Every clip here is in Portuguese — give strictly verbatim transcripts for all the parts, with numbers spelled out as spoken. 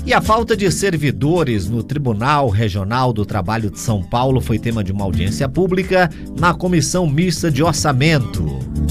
E a falta de servidores no Tribunal Regional do Trabalho de São Paulo foi tema de uma audiência pública na Comissão Mista de Orçamento.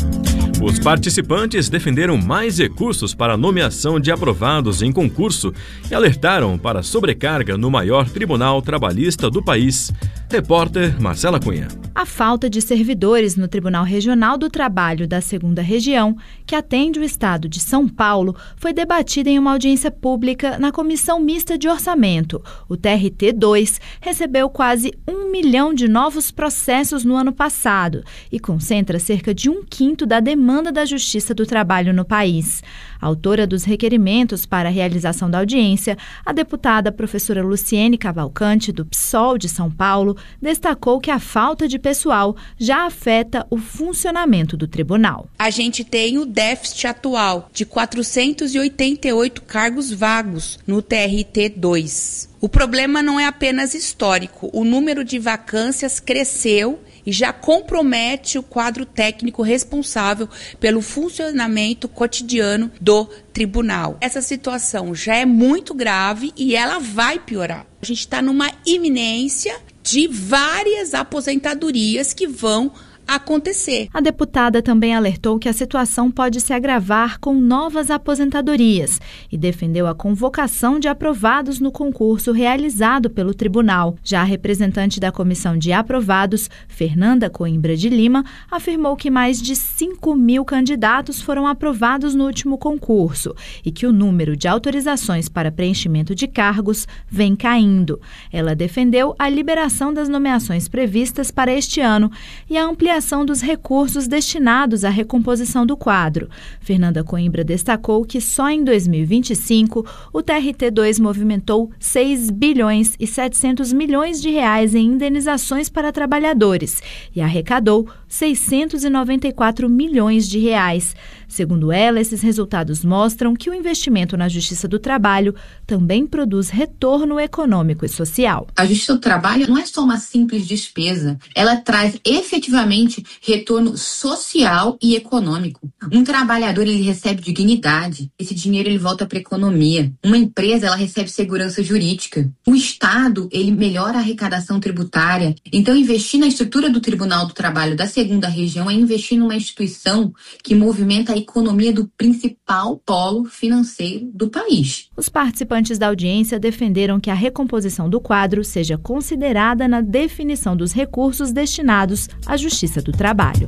Os participantes defenderam mais recursos para a nomeação de aprovados em concurso e alertaram para a sobrecarga no maior tribunal trabalhista do país. Repórter Marcela Cunha. A falta de servidores no Tribunal Regional do Trabalho da segunda Região, que atende o estado de São Paulo, foi debatida em uma audiência pública na Comissão Mista de Orçamento. O T R T dois recebeu quase um milhão de novos processos no ano passado e concentra cerca de um quinto da demanda da Justiça do Trabalho no país. Autora dos requerimentos para a realização da audiência, a deputada professora Luciene Cavalcante, do P SOL de São Paulo, destacou que a falta de pessoal já afeta o funcionamento do tribunal. A gente tem o déficit atual de quatrocentos e oitenta e oito cargos vagos no T R T dois. O problema não é apenas histórico, o número de vacâncias cresceu e já compromete o quadro técnico responsável pelo funcionamento cotidiano do tribunal. Essa situação já é muito grave e ela vai piorar. A gente está numa iminência de várias aposentadorias que vão acontecer. A deputada também alertou que a situação pode se agravar com novas aposentadorias e defendeu a convocação de aprovados no concurso realizado pelo tribunal. Já a representante da comissão de aprovados, Fernanda Coimbra de Lima, afirmou que mais de cinco mil candidatos foram aprovados no último concurso e que o número de autorizações para preenchimento de cargos vem caindo. Ela defendeu a liberação das nomeações previstas para este ano e a ampliação dos recursos destinados à recomposição do quadro. Fernanda Coimbra destacou que só em dois mil e vinte e cinco o T R T dois movimentou seis bilhões e setecentos milhões de reais em indenizações para trabalhadores e arrecadou seiscentos e noventa e quatro milhões de reais. Segundo ela, esses resultados mostram que o investimento na Justiça do Trabalho também produz retorno econômico e social. A Justiça do Trabalho não é só uma simples despesa, ela traz efetivamente retorno social e econômico. Um trabalhador, ele recebe dignidade, esse dinheiro ele volta para a economia. Uma empresa, ela recebe segurança jurídica. O Estado, ele melhora a arrecadação tributária. Então, investir na estrutura do Tribunal do Trabalho da segunda Região é investir numa instituição que movimenta a economia do principal polo financeiro do país. Os participantes da audiência defenderam que a recomposição do quadro seja considerada na definição dos recursos destinados à Justiça do Trabalho.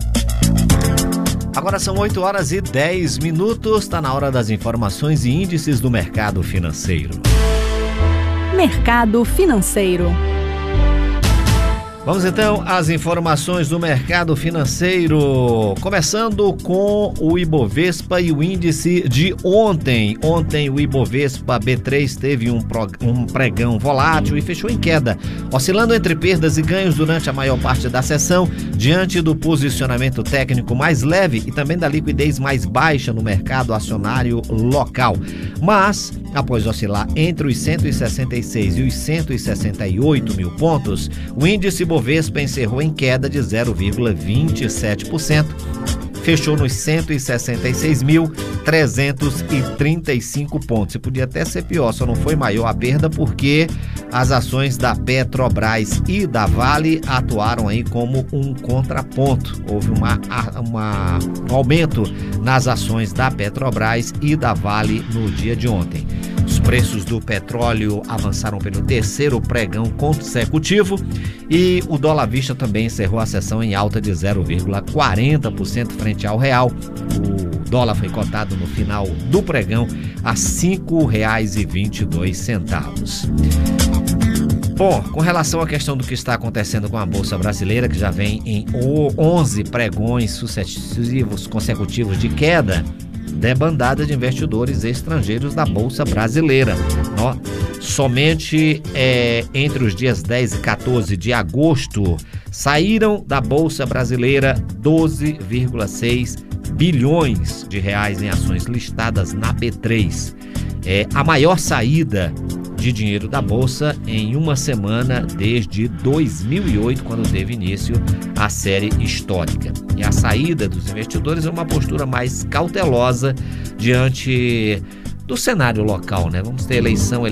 Agora são oito horas e dez minutos, está na hora das informações e índices do mercado financeiro. Mercado financeiro. Vamos então às informações do mercado financeiro, começando com o Ibovespa e o índice de ontem. Ontem o Ibovespa B três teve um, prog- um pregão volátil e fechou em queda, oscilando entre perdas e ganhos durante a maior parte da sessão, diante do posicionamento técnico mais leve e também da liquidez mais baixa no mercado acionário local. Mas, após oscilar entre os cento e sessenta e seis e os cento e sessenta e oito mil pontos, o índice Ibovespa encerrou em queda de zero vírgula vinte e sete por cento, fechou nos cento e sessenta e seis mil trezentos e trinta e cinco pontos. E podia até ser pior, só não foi maior a perda porque as ações da Petrobras e da Vale atuaram aí como um contraponto. Houve uma, uma, um aumento nas ações da Petrobras e da Vale no dia de ontem. Os preços do petróleo avançaram pelo terceiro pregão consecutivo e o dólar à vista também encerrou a sessão em alta de zero vírgula quarenta por cento frente ao real. O dólar foi cotado no final do pregão a cinco reais e vinte e dois centavos. Bom, com relação à questão do que está acontecendo com a Bolsa Brasileira, que já vem em onze pregões sucessivos consecutivos de queda, debandada de investidores estrangeiros da Bolsa Brasileira. Ó, somente é, entre os dias dez e quatorze de agosto saíram da Bolsa Brasileira doze vírgula seis bilhões de reais em ações listadas na B três. É a maior saída de dinheiro da Bolsa em uma semana desde dois mil e oito, quando teve início a série histórica. E a saída dos investidores é uma postura mais cautelosa diante do cenário local, né? Vamos ter eleição